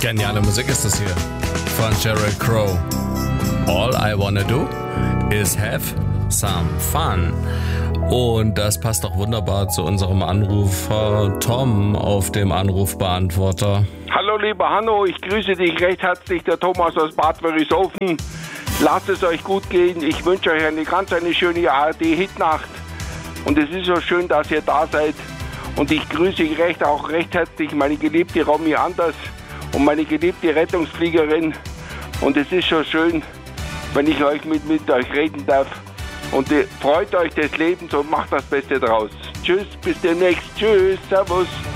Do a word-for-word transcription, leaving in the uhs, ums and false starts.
Geniale Musik ist das hier von Sheryl Crow. All I wanna do is have some fun. Und das passt auch wunderbar zu unserem Anrufer Tom auf dem Anrufbeantworter. Hallo lieber Hanno, ich grüße dich recht herzlich, der Thomas aus Bad Wörishofen. Lasst es euch gut gehen. Ich wünsche euch eine ganz eine schöne A R D-Hitnacht. Und es ist so schön, dass ihr da seid. Und ich grüße recht auch recht herzlich meine geliebte Romy Anders und meine geliebte Rettungsfliegerin. Und es ist so schön, wenn ich euch mit, mit euch reden darf. Und äh, freut euch des Lebens und macht das Beste draus. Tschüss, bis demnächst. Tschüss, servus.